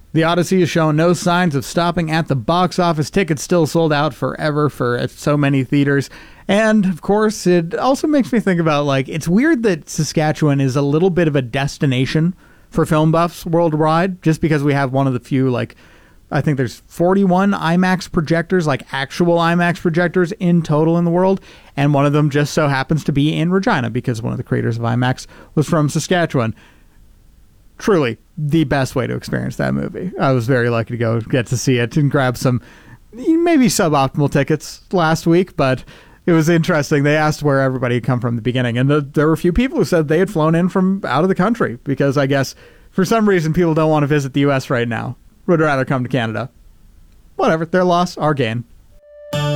The Odyssey has shown no signs of stopping at the box office. Tickets still sold out forever for so many theaters. And, of course, it also makes me think about, like, it's weird that Saskatchewan is a little bit of a destination for film buffs worldwide, just because we have one of the few, like, I think there's 41 IMAX projectors, like actual IMAX projectors in total in the world. And one of them just so happens to be in Regina because one of the creators of IMAX was from Saskatchewan. Truly the best way to experience that movie. I was very lucky to go get to see it and grab some maybe suboptimal tickets last week, but it was interesting. They asked where everybody had come from at the beginning, and there were a few people who said they had flown in from out of the country because I guess for some reason people don't want to visit the U.S. right now. Would rather come to Canada. Whatever, their loss, our gain.